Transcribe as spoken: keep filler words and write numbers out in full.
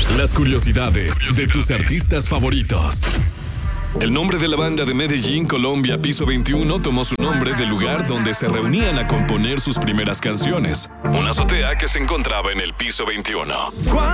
Las curiosidades de tus artistas favoritos. El nombre de la banda de Medellín, Colombia, Piso veintiuno, tomó su nombre del lugar donde se reunían a componer sus primeras canciones, una azotea que se encontraba en el Piso veintiuno.